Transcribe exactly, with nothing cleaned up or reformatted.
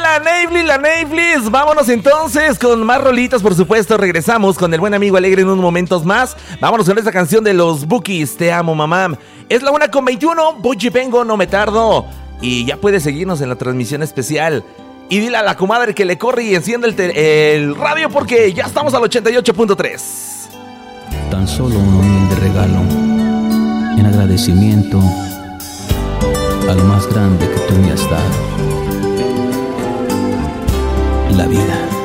la Neiblis, la Neiblis. Vámonos entonces con más rolitas, por supuesto. Regresamos con el buen amigo Alegre en unos momentos más. Vámonos con esta canción de los Bukis, Te amo, mamá. Es la una con veintiuno, voy y vengo, no me tardo. Y ya puedes seguirnos en la transmisión especial. Y dile a la comadre que le corre y enciende el, te- el radio porque ya estamos al ochenta y ocho punto tres. Tan solo un humilde regalo en agradecimiento a lo más grande que tú me has dado, la vida.